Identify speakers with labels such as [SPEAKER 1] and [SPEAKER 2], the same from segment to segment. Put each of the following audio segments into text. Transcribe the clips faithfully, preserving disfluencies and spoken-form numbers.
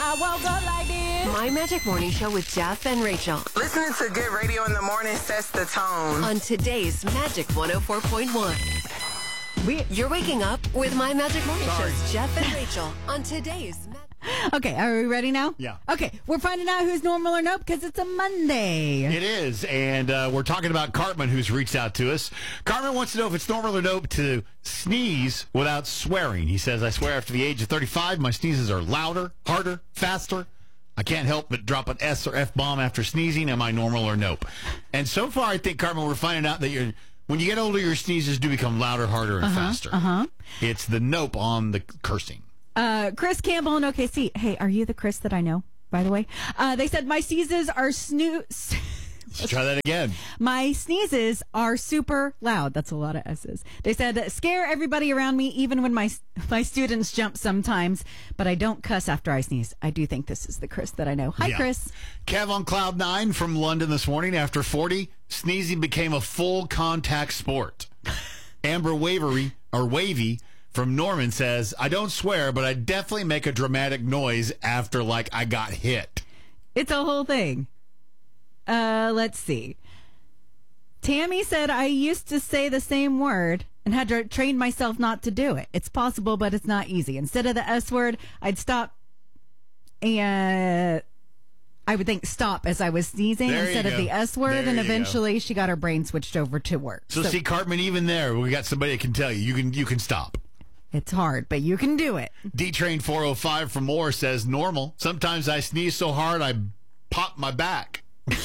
[SPEAKER 1] I woke up like this.
[SPEAKER 2] My Magic Morning Show with Jeff and Rachel.
[SPEAKER 3] Listening to good radio in the morning sets the tone.
[SPEAKER 2] On today's Magic one oh four point one. We, You're waking up with My Magic Morning
[SPEAKER 4] Sorry.
[SPEAKER 2] Show's Jeff and Rachel on today's Magic.
[SPEAKER 1] Okay, are we ready now?
[SPEAKER 4] Yeah.
[SPEAKER 1] Okay, we're finding out who's normal or nope because it's a Monday.
[SPEAKER 4] It is, and uh, we're talking about Cartman, who's reached out to us. Cartman wants to know if it's normal or nope to sneeze without swearing. He says, I swear after the age of thirty-five, my sneezes are louder, harder, faster. I can't help but drop an S or F-bomb after sneezing. Am I normal or nope? And so far, I think, Cartman, we're finding out that you're, when you get older, your sneezes do become louder, harder, and
[SPEAKER 1] uh-huh,
[SPEAKER 4] faster.
[SPEAKER 1] Uh-huh.
[SPEAKER 4] It's the nope on the cursing.
[SPEAKER 1] Uh, Chris Campbell in O K C. Hey, are you the Chris that I know, by the way? Uh, they said my sneezes are snoo...
[SPEAKER 4] Let's try that again.
[SPEAKER 1] My sneezes are super loud. That's a lot of S's. They said, scare everybody around me, even when my my students jump sometimes, but I don't cuss after I sneeze. I do think this is the Chris that I know. Hi,
[SPEAKER 4] Yeah.
[SPEAKER 1] Chris.
[SPEAKER 4] Kev on Cloud nine from London this morning. After forty, sneezing became a full contact sport. Amber Wavery, or Wavy, from Norman says, I don't swear, but I definitely make a dramatic noise after, like, I got hit.
[SPEAKER 1] It's a whole thing. Uh, let's see. Tammy said, I used to say the same word and had to train myself not to do it. It's possible, but it's not easy. Instead of the S word, I'd stop and I would think stop as I was sneezing
[SPEAKER 4] There you
[SPEAKER 1] instead of
[SPEAKER 4] go.
[SPEAKER 1] the S word.
[SPEAKER 4] There
[SPEAKER 1] And
[SPEAKER 4] you
[SPEAKER 1] eventually she got her brain switched over to work.
[SPEAKER 4] So, see, Cartman, even there, we got somebody that can tell you, you can you can stop.
[SPEAKER 1] It's hard, but you can do it.
[SPEAKER 4] D-Train four oh five from Moore says, normal. Sometimes I sneeze so hard I pop my back.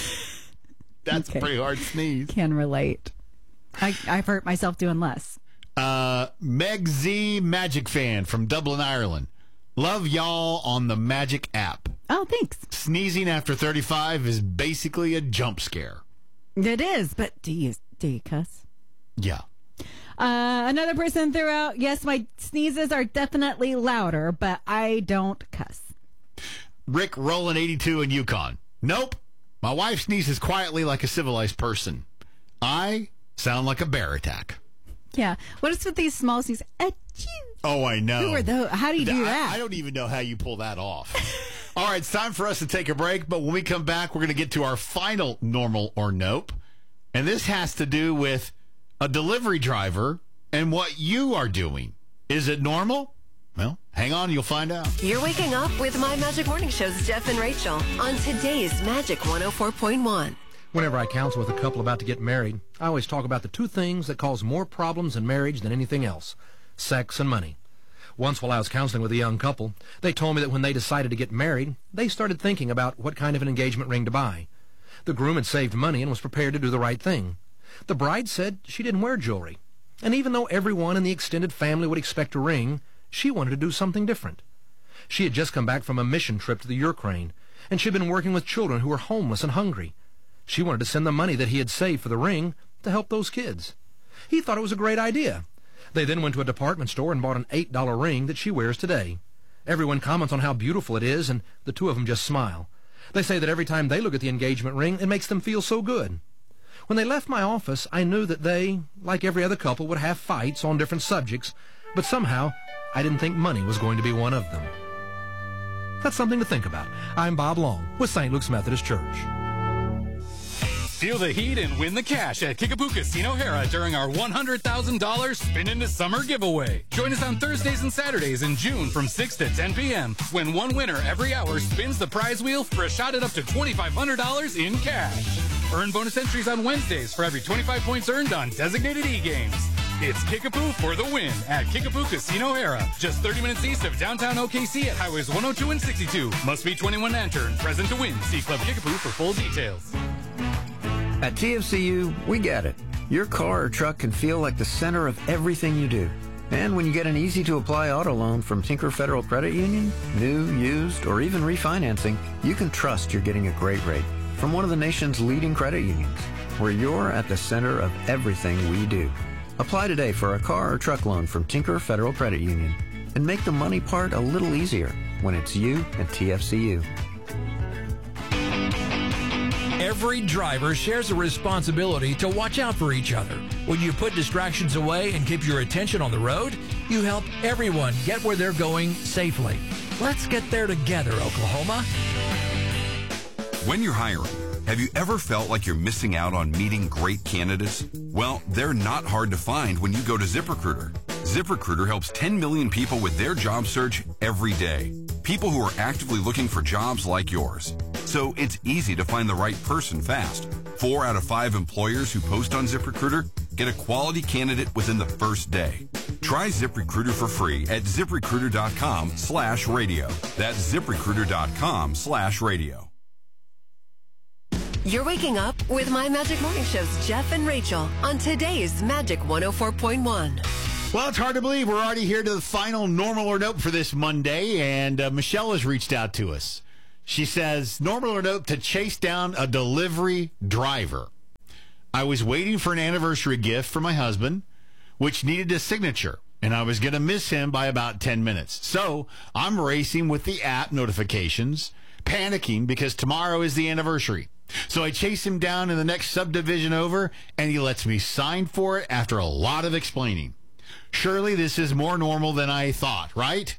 [SPEAKER 4] That's
[SPEAKER 1] Okay.
[SPEAKER 4] a pretty hard sneeze.
[SPEAKER 1] Can relate. I, I've hurt myself doing less.
[SPEAKER 4] Uh, Meg Z Magic Fan from Dublin, Ireland. Love y'all on the Magic app.
[SPEAKER 1] Oh, thanks.
[SPEAKER 4] Sneezing after thirty-five is basically a jump scare.
[SPEAKER 1] It is, but do you, do you cuss?
[SPEAKER 4] Yeah.
[SPEAKER 1] Uh, another person threw out, yes, my sneezes are definitely louder, but I don't cuss.
[SPEAKER 4] Rick Roland eighty-two in Yukon. Nope. My wife sneezes quietly like a civilized person. I sound like a bear attack.
[SPEAKER 1] Yeah. What is with these small sneezes? Achoo.
[SPEAKER 4] Oh, I know.
[SPEAKER 1] Who are those? How do you do
[SPEAKER 4] I,
[SPEAKER 1] that?
[SPEAKER 4] I don't even know how you pull that off. All right, it's time for us to take a break, but when we come back, we're going to get to our final normal or nope. And this has to do with a delivery driver and what you are doing. Is it normal? Well, hang on, you'll find out.
[SPEAKER 2] You're waking up with My Magic Morning Show's Jeff and Rachel on today's Magic one oh four point one.
[SPEAKER 5] Whenever I counsel with a couple about to get married, I always talk about the two things that cause more problems in marriage than anything else: sex and money. Once while I was counseling with a young couple, they told me that when they decided to get married, they started thinking about what kind of an engagement ring to buy. The groom had saved money and was prepared to do the right thing. The bride said she didn't wear jewelry. And even though everyone in the extended family would expect a ring, she wanted to do something different. She had just come back from a mission trip to the Ukraine, and she'd been working with children who were homeless and hungry. She wanted to send the money that he had saved for the ring to help those kids. He thought it was a great idea. They then went to a department store and bought an eight dollar ring that she wears today. Everyone comments on how beautiful it is, and the two of them just smile. They say that every time they look at the engagement ring, it makes them feel so good. When they left my office, I knew that they, like every other couple, would have fights on different subjects, but somehow I didn't think money was going to be one of them. That's something to think about. I'm Bob Long with Saint Luke's Methodist Church.
[SPEAKER 6] Feel the heat and win the cash at Kickapoo Casino Hera during our one hundred thousand dollars Spin into Summer giveaway. Join us on Thursdays and Saturdays in June from six to ten p.m. when one winner every hour spins the prize wheel for a shot at up to twenty-five hundred dollars in cash. Earn bonus entries on Wednesdays for every twenty-five points earned on designated e-games. It's Kickapoo for the win at Kickapoo Casino Hera, just thirty minutes east of downtown O K C at highways one oh two and sixty-two. Must be twenty-one to enter and present to win. See Club Kickapoo for full details.
[SPEAKER 7] At T F C U, we get it. Your car or truck can feel like the center of everything you do. And when you get an easy-to-apply auto loan from Tinker Federal Credit Union, new, used, or even refinancing, you can trust you're getting a great rate from one of the nation's leading credit unions, where you're at the center of everything we do. Apply today for a car or truck loan from Tinker Federal Credit Union and make the money part a little easier when it's you at T F C U.
[SPEAKER 8] Every driver shares a responsibility to watch out for each other. When you put distractions away and keep your attention on the road, you help everyone get where they're going safely. Let's get there together, Oklahoma.
[SPEAKER 9] When you're hiring, have you ever felt like you're missing out on meeting great candidates? Well, they're not hard to find when you go to ZipRecruiter. ZipRecruiter helps ten million people with their job search every day. People who are actively looking for jobs like yours. So it's easy to find the right person fast. Four out of five employers who post on ZipRecruiter get a quality candidate within the first day. Try ZipRecruiter for free at ZipRecruiter.com slash radio. That's ZipRecruiter.com slash radio.
[SPEAKER 2] You're waking up with My Magic Morning Show's Jeff and Rachel on today's Magic one oh four point one.
[SPEAKER 4] Well, it's hard to believe we're already here to the final normal or nope for this Monday, and uh, Michelle has reached out to us. She says, normal or nope to chase down a delivery driver. I was waiting for an anniversary gift for my husband, which needed a signature, and I was going to miss him by about ten minutes. So I'm racing with the app notifications, panicking because tomorrow is the anniversary. So I chase him down in the next subdivision over, and he lets me sign for it after a lot of explaining. Surely this is more normal than I thought, right?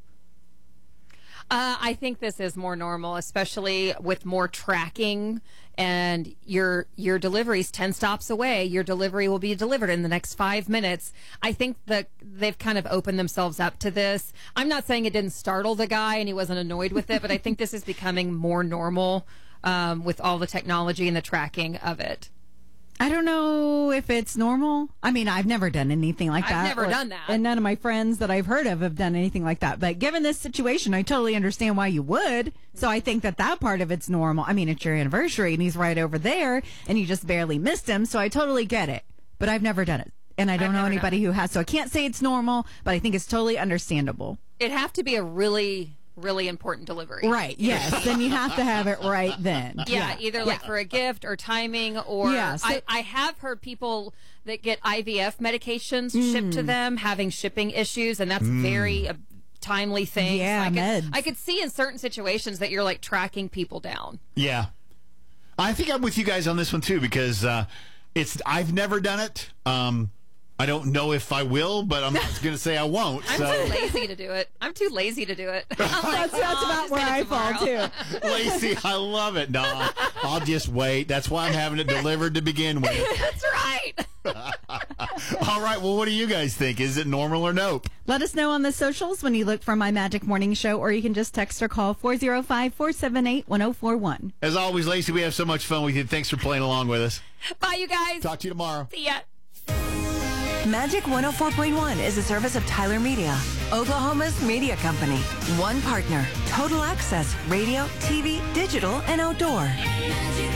[SPEAKER 10] Uh, I think this is more normal, especially with more tracking, and your your delivery's ten stops away. Your delivery will be delivered in the next five minutes. I think that they've kind of opened themselves up to this. I'm not saying it didn't startle the guy and he wasn't annoyed with it, but I think this is becoming more normal um, with all the technology and the tracking of it.
[SPEAKER 1] I don't know if it's normal. I mean, I've never done anything like
[SPEAKER 10] I've
[SPEAKER 1] that.
[SPEAKER 10] never
[SPEAKER 1] or-
[SPEAKER 10] done that.
[SPEAKER 1] And none of my friends that I've heard of have done anything like that. But given this situation, I totally understand why you would. So I think that that part of it's normal. I mean, it's your anniversary and he's right over there and you just barely missed him. So I totally get it. But I've never done it. And I don't
[SPEAKER 10] I've
[SPEAKER 1] know
[SPEAKER 10] never
[SPEAKER 1] anybody who has. So I can't say it's normal, but I think it's totally understandable.
[SPEAKER 10] It'd have to be a really, really important delivery.
[SPEAKER 1] Right. Yes. Then you have to have it right then.
[SPEAKER 10] Yeah, either like
[SPEAKER 1] Yeah.
[SPEAKER 10] for a gift or timing, or
[SPEAKER 1] Yeah, so-
[SPEAKER 10] I, I have heard people that get I V F medications shipped
[SPEAKER 1] Mm.
[SPEAKER 10] to them having shipping issues, and that's very a timely thing.
[SPEAKER 1] Yeah,
[SPEAKER 10] I could,
[SPEAKER 1] meds.
[SPEAKER 10] I could see in certain situations that you're like tracking people down.
[SPEAKER 4] Yeah. I think I'm with you guys on this one, too, because uh, it's I've never done it. Um, I don't know if I will, but I'm not going to say I won't.
[SPEAKER 10] I'm
[SPEAKER 4] so.
[SPEAKER 10] too lazy to do it. I'm too lazy to do it. I'm like,
[SPEAKER 1] That's, that's
[SPEAKER 10] "Oh,
[SPEAKER 1] about
[SPEAKER 10] just
[SPEAKER 1] where
[SPEAKER 10] get it
[SPEAKER 1] I fall,
[SPEAKER 10] tomorrow."
[SPEAKER 1] too.
[SPEAKER 4] Lacey, I love it. No, I'll just wait. That's why I'm having it delivered to begin with.
[SPEAKER 10] That's right.
[SPEAKER 4] All right. Well, what do you guys think? Is it normal or nope?
[SPEAKER 1] Let us know on the socials when you look for My Magic Morning Show, or you can just text or call four oh five, four seven eight, one oh four one.
[SPEAKER 4] As always, Lacey, we have so much fun with you. Thanks for playing along with us.
[SPEAKER 10] Bye, you guys.
[SPEAKER 4] Talk to you tomorrow.
[SPEAKER 10] See ya.
[SPEAKER 2] Magic one oh four point one is a service of Tyler Media, Oklahoma's media company. One partner, total access, radio, T V, digital, and outdoor.